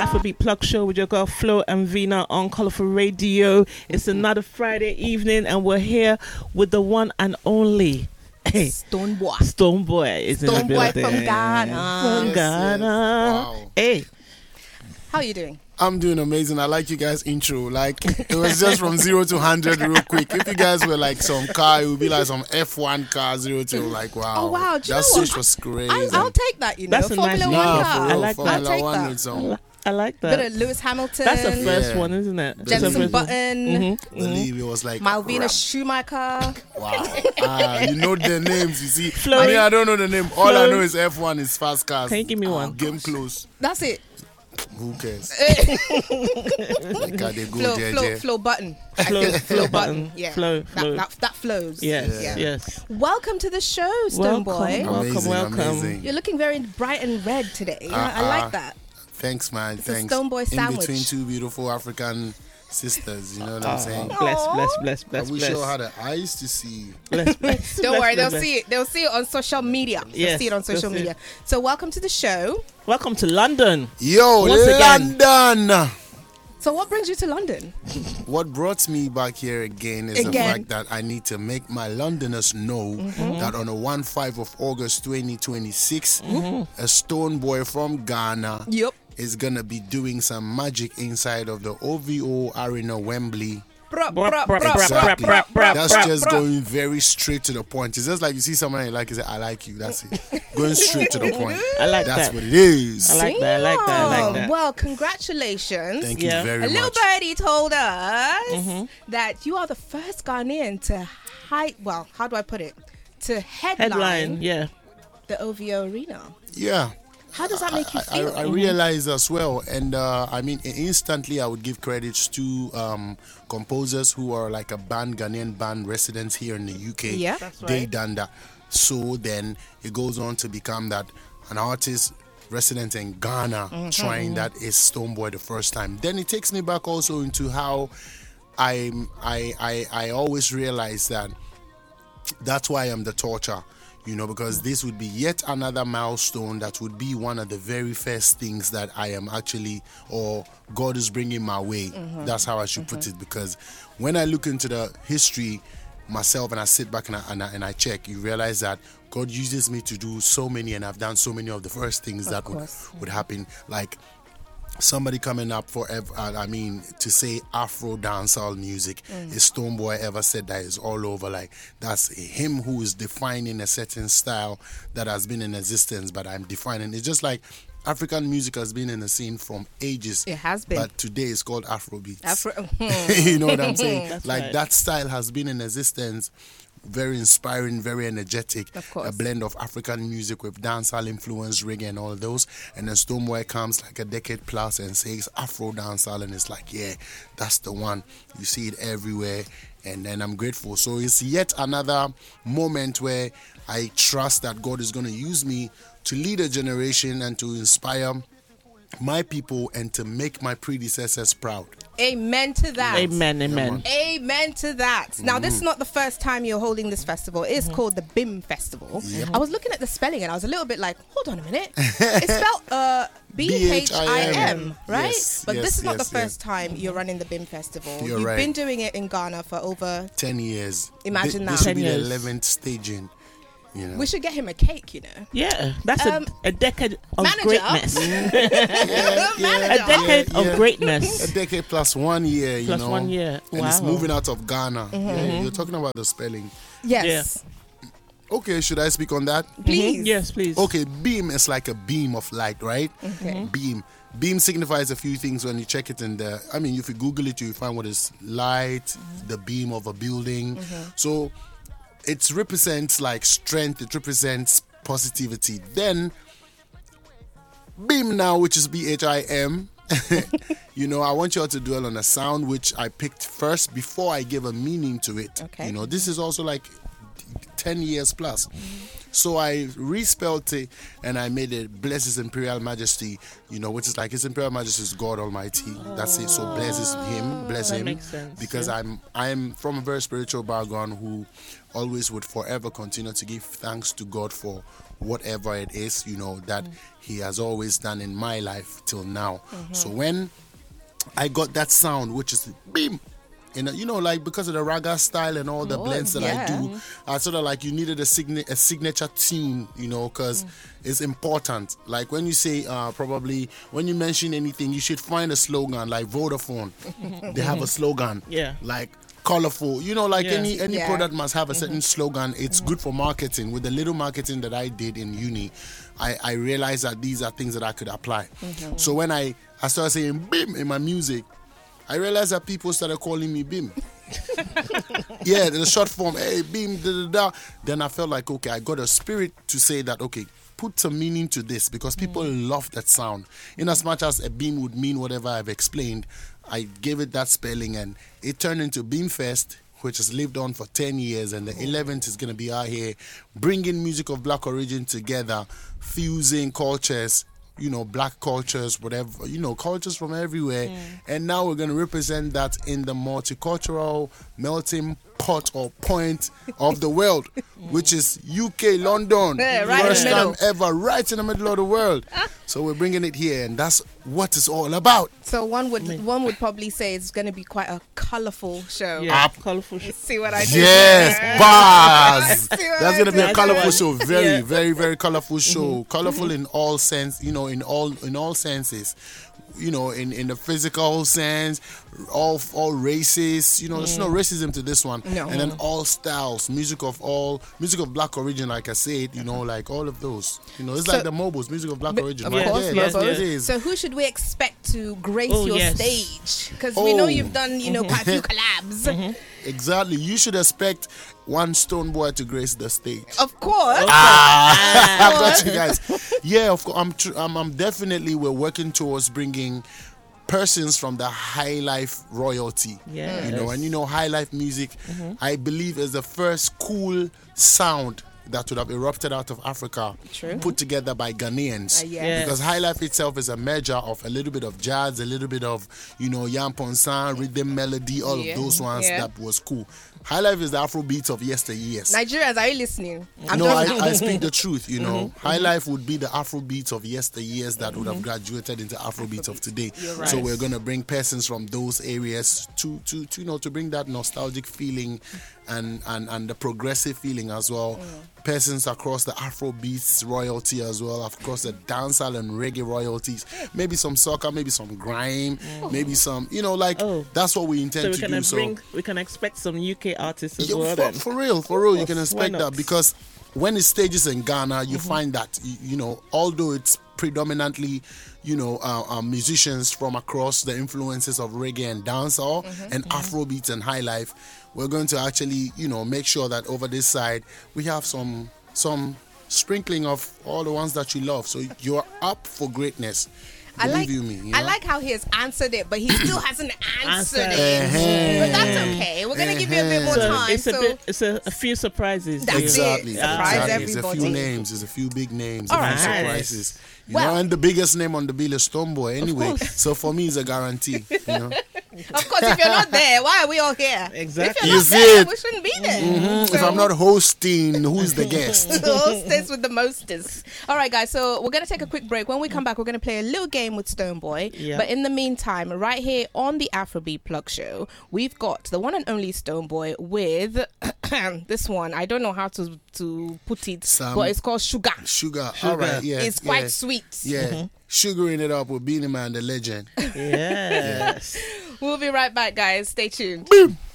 Afrobeat Plug Show with your girl Flo and Vina on Colourful Radio. It's another Friday evening and we're here with the one and only Stonebwoy. Stonebwoy is in the Stonebwoy building. from Ghana. From Ghana. Wow. Hey. How are you doing? I'm doing amazing. I like you guys' intro. Like, it was just from 0 to 100 real quick. If you guys were like some car, it would be like some F1 car, 0 to like, wow. Oh, wow. Do you that know what? switch was crazy. I'll take that, you know. That's a nice Formula name. One Yeah, car. for real. I like that. I'll Formula take One that. with some, I like Bit that. of Lewis Hamilton. That's the first Yeah. one, isn't it? That's the Jenson first one. Button. I believe it was like Malvina Schumacher. Wow. You know the names, you see. Flo. I mean, I don't know the name. All I Flo. know is F1 is fast cars. Can you give me one? Game close. That's it. Who cares? Like how they go, JJ. Flo Button. Flow button. Yeah. Flow. That flows. Yes, Yeah. yes. Welcome to the show, Stonebwoy. Welcome. Welcome. Amazing. You're looking very bright and red today. I like that. Thanks, man. a Thanks. Stonebwoy In sandwich. between two beautiful African sisters, you know what I'm saying? Bless. I wish you all had the eyes to see. Bless. Don't worry, they'll bless. see it. They'll see it on social media. They'll Yes, see it on social they'll see media. So welcome to the show. Welcome to London. Yo, Once again. London! So what brings you to London? What brought me back here again is the fact that I need to make my Londoners know that on the 1-5 of August 2026, a Stonebwoy from Ghana Yep. is going to be doing some magic inside of the OVO Arena, Wembley. Exactly. That's just going very straight to the point. It's just like you see someone and you like, you say, I like you. That's it. Going straight to the point. I like That's that. what it is. I like that. I like that. Well, congratulations. Thank Yeah. you very A little much. birdie told us that you are the first Ghanaian to how do I put it? To Headline, yeah. the OVO Arena. Yeah. How does that make you feel? I realized as well, and I mean, instantly I would give credits to composers who are like a band, Ghanaian band residents here in the UK. Yeah. That's They right. done that. So then it goes on to become that an artist resident in Ghana trying that is Stonebwoy the first time. Then it takes me back also into how I always realize that that's why I'm the torture. You know, because this would be yet another milestone that would be one of the very first things that I am actually, or God is bringing my way. That's how I should put it. Because when I look into the history myself and I sit back and I check, you realize that God uses me to do so many, and I've done so many of the first things that would happen. Like somebody coming up forever, to say Afro dancehall music, is Stonebwoy ever said that is all over? Like, that's him who is defining a certain style that has been in existence, but I'm defining. It's just like African music has been in the scene from ages. It has been. But today it's called Afrobeats. Afro- You know what I'm saying? That's Like, right. that style has been in existence. Very inspiring, very energetic. Of course. A blend of African music with dancehall influence, reggae, and all those. And then Stonebwoy comes like a decade plus and says Afro dancehall, and it's like, yeah, that's the one. You see it everywhere, and then I'm grateful. So it's yet another moment where I trust that God is going to use me to lead a generation and to inspire my people and to make my predecessors proud. Amen to that. Amen. Amen to that. Now, this is not the first time you're holding this festival. It's called the BIM Festival. Yep. I was looking at the spelling and I was a little bit like, hold on a minute. It's spelled BHIM, right? Yes, but this is not yes, the first time you're running the BIM Festival. You're You've right. been doing it in Ghana for over... 10 years. Imagine This that. will be 10 the years. 11th staging. You know. We should get him a cake, you know. Yeah, that's a decade of manager. greatness. A Manager. decade of Yeah. greatness. A decade plus 1 year, you Plus know. 1 year. And it's Wow. moving out of Ghana. Yeah, you're talking about the spelling. Yes. Okay, should I speak on that? Please. Yes, please. Okay, beam is like a beam of light, right? Okay. Beam. Beam signifies a few things when you check it in the... I mean, if you Google it, you find what is light, the beam of a building. So it represents like strength. It represents positivity. Then beam now, which is BHIM. You know, I want you all to dwell on a sound which I picked first before I give a meaning to it. Okay. You know, this is also like 10 years plus. So I respelled it and I made it bless His Imperial Majesty, which is like His Imperial Majesty is God Almighty. That's it. So bless Him, bless That Him. makes sense, Because I'm from a very spiritual background who always would forever continue to give thanks to God for whatever it is, that He has always done in my life till now. So when I got that sound, which is beam, like because of the raga style and all the blends that I do, I sort of like you needed a signature tune, because it's important. Like when you say probably when you mention anything, you should find a slogan like Vodafone. They have a slogan, like colorful. Any product must have a certain slogan. It's good for marketing. With the little marketing that I did in uni, I realized that these are things that I could apply. So when I started saying BIM in my music, I realized that people started calling me BIM. The short form, hey, BIM, da. Then I felt like, okay, I got a spirit to say that, okay, put some meaning to this, because people love that sound. In as much as a BIM would mean whatever I've explained, I gave it that spelling and it turned into BIM Fest, which has lived on for 10 years, and the 11th is going to be out here bringing music of black origin together, fusing cultures, black cultures, whatever, cultures from everywhere. And now we're going to represent that in the multicultural melting pot or point of the world, which is UK, London. Right First in the time middle. ever, right in the middle of the world. So we're bringing it here, and that's what it's all about. So one would probably say it's going to be quite a colourful show. Yeah, colorful. See what I did? Yes, there? bars. See what That's I gonna be a did colorful there? show. Very, very, very colorful show. Colorful in all sense. In all senses. In the physical sense, all races. There's no racism to this one. No. And then all styles, music of black origin. Like I said, like all of those. It's like the mobiles, music of black origin. Of Right course, there, yes, that's what yes. it is. So who should we expect to grace Oh, your yes. stage? Because we know Oh. you've done, quite a few collabs. Exactly. You should expect one stone boy to grace the stage. Of course. I've got you guys. Yeah, of course. I'm definitely. We're working towards bringing persons from the high life royalty. Yes. And high life music, I believe, is the first cool sound that would have erupted out of Africa, True. put together by Ghanaians. Yes. Because high life itself is a merger of a little bit of jazz, a little bit of Yam Ponsan, rhythm, melody, all of those ones. Yeah. That was cool. High life is the Afro beats of yesteryears. Nigerians, are you listening? I speak the truth, High life would be the Afro beats of yesteryears that would have graduated into Afro beats of today. right. So we're gonna bring persons from those areas to bring that nostalgic feeling and the progressive feeling as well. Persons across the Afro beats royalty as well, of course the dancehall and reggae royalties. Maybe some soca, maybe some grime, maybe some that's what we intend to do. We can expect some UK artists as Yeah, well. then. for real, you can Why expect not? that, because when it stages in Ghana, you find that although it's predominantly musicians from across the influences of reggae and dancehall and Afrobeats and high life, we're going to actually make sure that over this side we have some sprinkling of all the ones that you love. So you're up for greatness. Believe you me. I like how he has answered it, but he still hasn't answered it. But that's okay. We're gonna give you a bit more time. It's a few surprises. That's Exactly. it. Surprise There's a few everybody. names. There's a few big names. All a few right. surprises. Well- And the biggest name on the bill is Stoneboy anyway. course. So for me, it's a guarantee. Of course, if you're not there, why are we all here? Exactly. If you're You not see there, it? we shouldn't be there. If I'm not hosting, who's the guest? hostess with the mostest. All right, guys. So we're gonna take a quick break. When we come back, we're gonna play a little game with Stoneboy. Yeah. But in the meantime, right here on the Afrobeat Plug Show, we've got the one and only Stoneboy with this one. I don't know how to put it, but it's called Sugar. Sugar. All right. Yeah. It's quite sweet. Yeah. Sugaring it up with Beanie Man, the legend. Yes. We'll be right back, guys. Stay tuned. Boom.